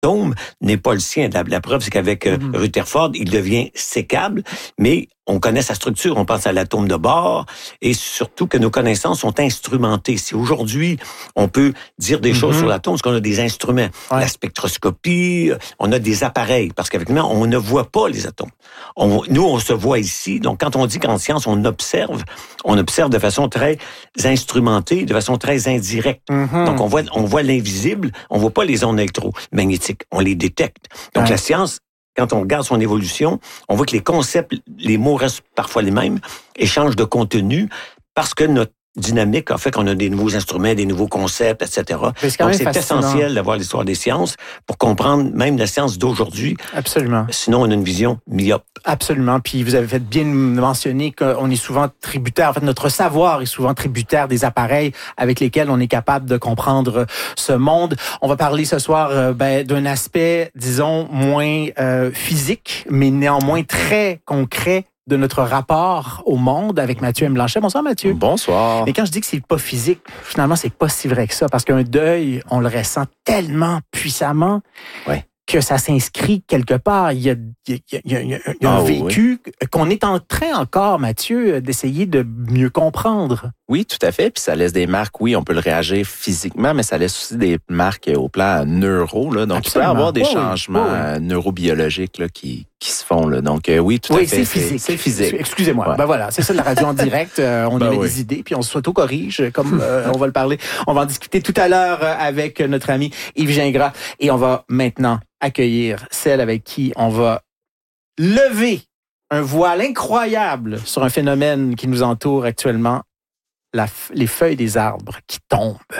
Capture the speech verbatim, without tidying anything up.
l'atome n'est pas le sien. La, la preuve, c'est qu'avec euh, mm-hmm. Rutherford, il devient sécable, mais on connaît sa structure, on pense à l'atome de Bohr, et surtout que nos connaissances sont instrumentées. Si aujourd'hui, on peut dire des mm-hmm. choses sur l'atome, c'est qu'on a des instruments. Ouais. La spectroscopie, on a des appareils, parce qu'avec nous, on ne voit pas les atomes. On, nous, on se voit ici. Donc, quand on dit qu'en science, on observe, on observe de façon très instrumentée, de façon très indirecte. Mm-hmm. Donc, on voit, on voit l'invisible, on voit pas les ondes électromagnétiques, on les détecte. Donc, ouais. la science, quand on regarde son évolution, on voit que les concepts, les mots restent parfois les mêmes et changent de contenu parce que notre dynamique a fait qu'on a des nouveaux instruments, des nouveaux concepts, et cetera. C'est Donc, c'est fascinant. Essentiel d'avoir l'histoire des sciences pour comprendre même la science d'aujourd'hui. Absolument. Sinon, on a une vision myope. Absolument. Puis, vous avez fait bien mentionner qu'on est souvent tributaire, en fait, notre savoir est souvent tributaire des appareils avec lesquels on est capable de comprendre ce monde. On va parler ce soir euh, ben, d'un aspect, disons, moins euh, physique, mais néanmoins très concret de notre rapport au monde avec Mathieu M. Blanchet. Bonsoir, Mathieu. Bonsoir. Mais quand je dis que c'est pas physique, finalement, c'est pas si vrai que ça, parce qu'un deuil, on le ressent tellement puissamment ouais. que ça s'inscrit quelque part. Il y a, il y a, il y a, il y a un oh, vécu oui. qu'on est en train encore, Mathieu, d'essayer de mieux comprendre. Oui, tout à fait. Puis ça laisse des marques, oui, on peut le réagir physiquement, mais ça laisse aussi des marques au plan neuro. Là. Donc, Absolument. Il peut y avoir des oh, changements oh, oui. neurobiologiques là, qui, qui se font. Là. Donc, euh, oui, tout oui, à fait. C'est physique. C'est, c'est physique. Excusez-moi. Ouais. Ben voilà, c'est ça la radio en direct. Euh, on ben émet oui. des idées, puis on s'auto-corrige, comme euh, on va le parler. On va en discuter tout à l'heure avec notre ami Yves Gingras. Et on va maintenant accueillir celle avec qui on va lever un voile incroyable sur un phénomène qui nous entoure actuellement, la, les feuilles des arbres qui tombent.